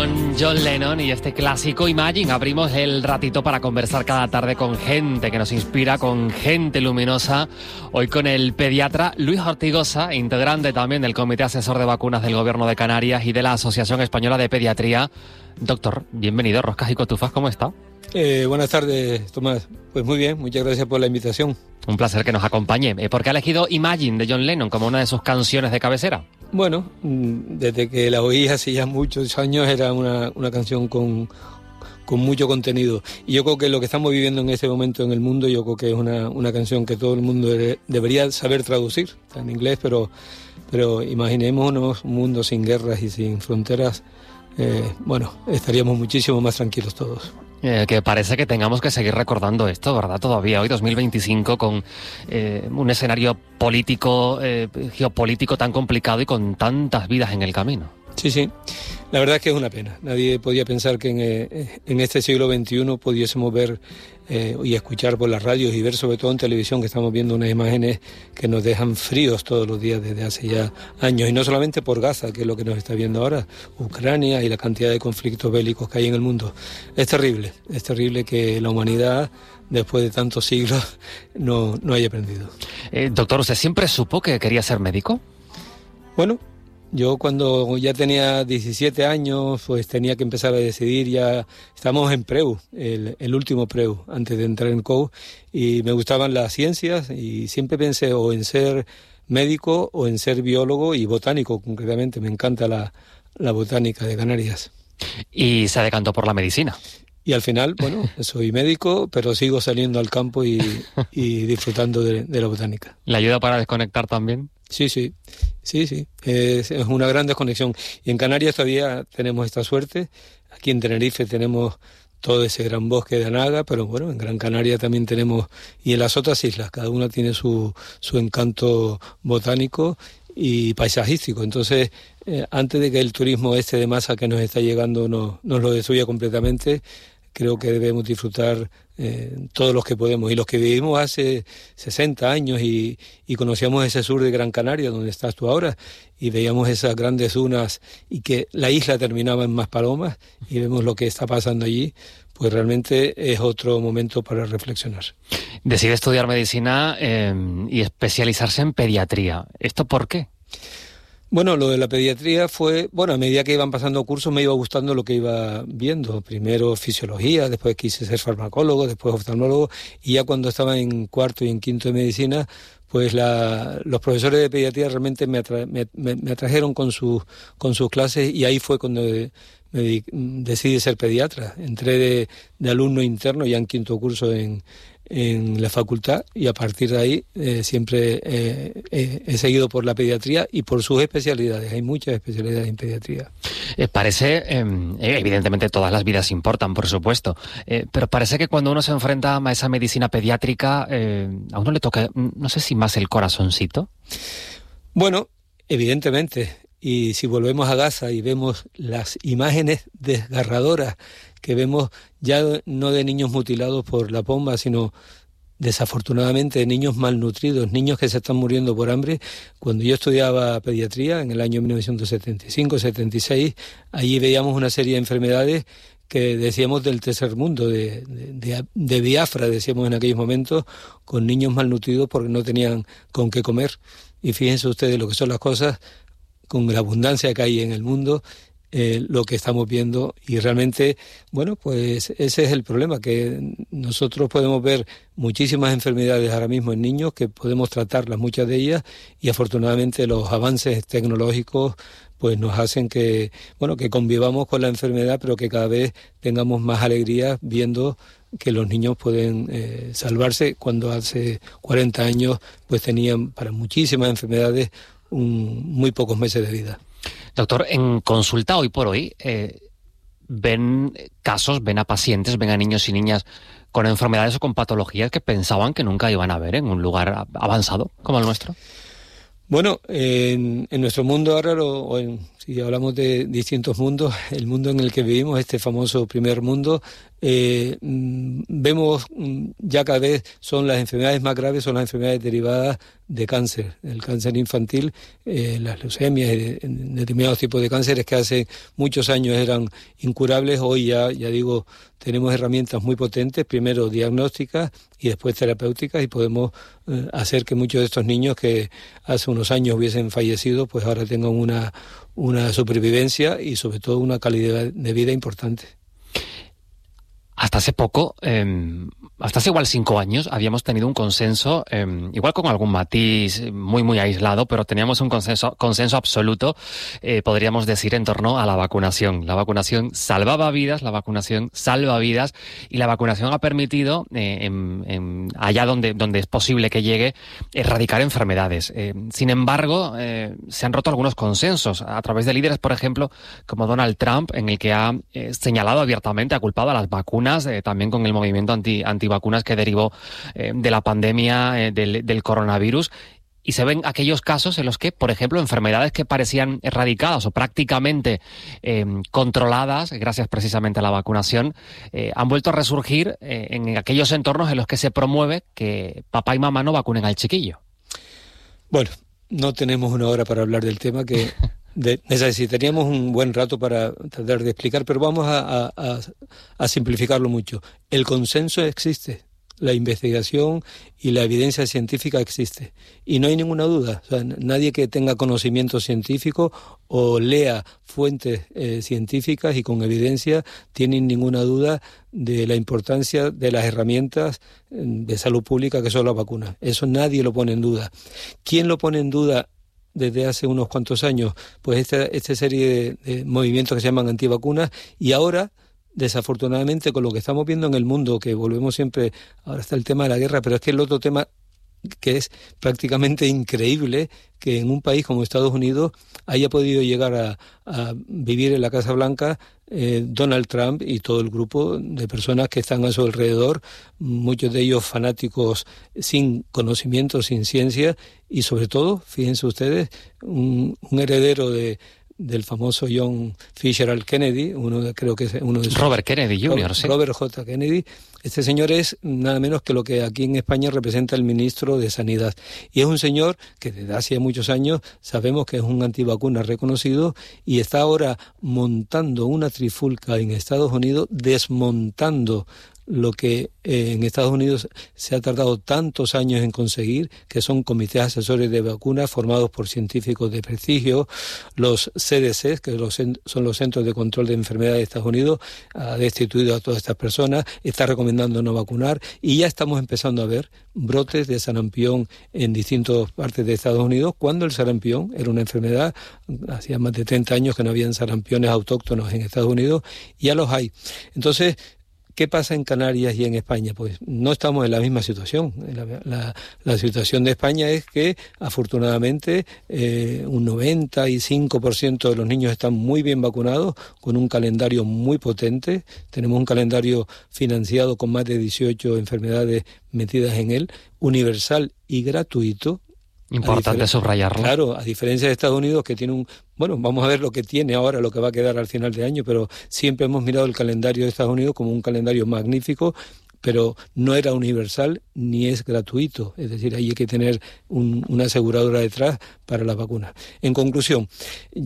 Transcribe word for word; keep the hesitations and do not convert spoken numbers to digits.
con John Lennon y este clásico Imagine. Abrimos el ratito para conversar cada tarde con gente que nos inspira, con gente luminosa. Hoy con el pediatra Luis Ortigosa, integrante también del Comité Asesor de Vacunas del Gobierno de Canarias y de la Asociación Española de Pediatría. Doctor, bienvenido. Roscas y Cotufas, ¿cómo está? Eh, buenas tardes, Tomás. Pues muy bien, muchas gracias por la invitación. Un placer que nos acompañe. ¿Por qué ha elegido Imagine de John Lennon como una de sus canciones de cabecera? Bueno, desde que la oí hace ya muchos años era una, una canción con, con mucho contenido. Y yo creo que lo que estamos viviendo en este momento en el mundo, yo creo que es una, una canción que todo el mundo debe, debería saber traducir. Está en inglés, pero, pero imaginémonos un mundo sin guerras y sin fronteras. Eh, bueno, estaríamos muchísimo más tranquilos todos. Eh, que parece que tengamos que seguir recordando esto, ¿verdad? Todavía hoy, dos mil veinticinco, con eh, un escenario político, eh, geopolítico tan complicado y con tantas vidas en el camino. Sí, sí. La verdad es que es una pena. Nadie podía pensar que en, eh, en este siglo veintiuno pudiésemos ver eh, y escuchar por las radios y ver sobre todo en televisión, que estamos viendo unas imágenes que nos dejan fríos todos los días desde hace ya años. Y no solamente por Gaza, que es lo que nos está viendo ahora, Ucrania y la cantidad de conflictos bélicos que hay en el mundo. Es terrible, es terrible que la humanidad, después de tantos siglos, no, no haya aprendido. Eh, doctor, ¿usted siempre supo que quería ser médico? Bueno, yo cuando ya tenía diecisiete años, pues tenía que empezar a decidir, ya estábamos en Preu, el, el último Preu, antes de entrar en C O U, y me gustaban las ciencias y siempre pensé o en ser médico o en ser biólogo y botánico, concretamente, me encanta la, la botánica de Canarias. Y se decantó por la medicina. Y al final, bueno, soy médico, pero sigo saliendo al campo y, y disfrutando de, de la botánica. ¿Le ayuda para desconectar también? Sí, sí, sí, sí, es, es una gran desconexión. Y en Canarias todavía tenemos esta suerte. Aquí en Tenerife tenemos todo ese gran bosque de Anaga, pero bueno, en Gran Canaria también tenemos, y en las otras islas, cada una tiene su, su encanto botánico y paisajístico. Entonces, eh, antes de que el turismo este de masa que nos está llegando nos, nos lo destruya completamente, creo que debemos disfrutar eh, todos los que podemos. Y los que vivimos hace sesenta años y, y conocíamos ese sur de Gran Canaria, donde estás tú ahora, y veíamos esas grandes dunas y que la isla terminaba en Maspalomas, y vemos lo que está pasando allí, pues realmente es otro momento para reflexionar. Decide estudiar medicina eh, y especializarse en pediatría. ¿Esto por qué? Bueno, lo de la pediatría fue, bueno, a medida que iban pasando cursos me iba gustando lo que iba viendo. Primero fisiología, después quise ser farmacólogo, después oftalmólogo, y ya cuando estaba en cuarto y en quinto de medicina, pues la, los profesores de pediatría realmente me, atra, me, me, me atrajeron con sus, con sus clases, y ahí fue cuando me, me decidí ser pediatra. Entré de, de alumno interno ya en quinto curso en... en la facultad, y a partir de ahí eh, siempre eh, eh, he seguido por la pediatría y por sus especialidades. Hay muchas especialidades en pediatría. Eh, parece, eh, evidentemente todas las vidas importan, por supuesto, eh, pero parece que cuando uno se enfrenta a esa medicina pediátrica, eh, a uno le toca, no sé si más el corazoncito. Bueno, evidentemente, y si volvemos a Gaza y vemos las imágenes desgarradoras que vemos ya no de niños mutilados por la bomba, sino desafortunadamente de niños malnutridos, niños que se están muriendo por hambre. Cuando yo estudiaba pediatría en el año mil novecientos setenta y cinco setenta y seis, allí veíamos una serie de enfermedades que decíamos del tercer mundo, de, de, de Biafra, decíamos en aquellos momentos, con niños malnutridos porque no tenían con qué comer. Y fíjense ustedes lo que son las cosas, con la abundancia que hay en el mundo, Eh, lo que estamos viendo, y realmente, bueno, pues ese es el problema, que nosotros podemos ver muchísimas enfermedades ahora mismo en niños, que podemos tratarlas, muchas de ellas, y afortunadamente los avances tecnológicos pues nos hacen que, bueno, que convivamos con la enfermedad, pero que cada vez tengamos más alegría viendo que los niños pueden eh, salvarse, cuando hace cuarenta años pues tenían para muchísimas enfermedades un, muy pocos meses de vida. Doctor, en consulta hoy por hoy, eh, ven casos, ven a pacientes, ven a niños y niñas con enfermedades o con patologías que pensaban que nunca iban a ver en un lugar avanzado como el nuestro. Bueno, en, en nuestro mundo ahora, lo, o en, si hablamos de distintos mundos, el mundo en el que vivimos, este famoso primer mundo, Eh, vemos ya cada vez son las enfermedades más graves, son las enfermedades derivadas de cáncer, el cáncer infantil, eh, las leucemias y determinados tipos de cánceres que hace muchos años eran incurables. Hoy ya, ya digo, tenemos herramientas muy potentes, primero diagnósticas y después terapéuticas, y podemos eh, hacer que muchos de estos niños que hace unos años hubiesen fallecido, pues ahora tengan una, una supervivencia y sobre todo una calidad de vida importante. Hasta hace poco, eh, hasta hace igual cinco años, habíamos tenido un consenso, eh, igual con algún matiz muy, muy aislado, pero teníamos un consenso, consenso absoluto, eh, podríamos decir, en torno a la vacunación. La vacunación salvaba vidas, la vacunación salva vidas, y la vacunación ha permitido, eh, en, en, allá donde, donde es posible que llegue, erradicar enfermedades. Eh, sin embargo, eh, se han roto algunos consensos a través de líderes, por ejemplo, como Donald Trump, en el que ha eh, señalado abiertamente, ha culpado a las vacunas, Eh, también con el movimiento anti, antivacunas que derivó eh, de la pandemia eh, del, del coronavirus. Y se ven aquellos casos en los que, por ejemplo, enfermedades que parecían erradicadas o prácticamente eh, controladas, gracias precisamente a la vacunación, eh, han vuelto a resurgir eh, en aquellos entornos en los que se promueve que papá y mamá no vacunen al chiquillo. Bueno, no tenemos una hora para hablar del tema, que de, necesitaríamos un buen rato para tratar de explicar, pero vamos a, a, a simplificarlo mucho. El consenso existe, la investigación y la evidencia científica existe, y no hay ninguna duda. O sea, nadie que tenga conocimiento científico o lea fuentes eh, científicas y con evidencia tiene ninguna duda de la importancia de las herramientas de salud pública que son las vacunas. Eso nadie lo pone en duda. ¿Quién lo pone en duda desde hace unos cuantos años? Pues esta, esta serie de, de movimientos que se llaman antivacunas, y ahora, desafortunadamente, con lo que estamos viendo en el mundo, que volvemos siempre, ahora está el tema de la guerra, pero es que el otro tema que es prácticamente increíble, que en un país como Estados Unidos haya podido llegar a, a vivir en la Casa Blanca eh, Donald Trump y todo el grupo de personas que están a su alrededor, muchos de ellos fanáticos sin conocimiento, sin ciencia, y sobre todo, fíjense ustedes, un, un heredero de del famoso John Fitzgerald Kennedy, uno de, creo que es uno de sus, Robert Kennedy junior, Robert, sí. Robert J. Kennedy. Este señor es nada menos que lo que aquí en España representa el ministro de Sanidad. Y es un señor que desde hace muchos años sabemos que es un antivacuna reconocido, y está ahora montando una trifulca en Estados Unidos, desmontando lo que eh, en Estados Unidos se ha tardado tantos años en conseguir, que son comités asesores de vacunas formados por científicos de prestigio. Los C D C, que los, son los Centros de Control de Enfermedades de Estados Unidos, ha destituido a todas estas personas, está recomendando no vacunar, y ya estamos empezando a ver brotes de sarampión en distintas partes de Estados Unidos, cuando el sarampión era una enfermedad, hacía más de treinta años que no habían sarampiones autóctonos en Estados Unidos, y ya los hay. Entonces, ¿qué pasa en Canarias y en España? Pues no estamos en la misma situación. La, la, la situación de España es que, afortunadamente, eh, un noventa y cinco por ciento de los niños están muy bien vacunados, con un calendario muy potente. Tenemos un calendario financiado con más de dieciocho enfermedades metidas en él, universal y gratuito. Importante subrayarlo. Claro, a diferencia de Estados Unidos, que tiene un... Bueno, vamos a ver lo que tiene ahora, lo que va a quedar al final de año, pero siempre hemos mirado el calendario de Estados Unidos como un calendario magnífico, pero no era universal ni es gratuito. Es decir, ahí hay que tener un, una aseguradora detrás para las vacunas. En conclusión,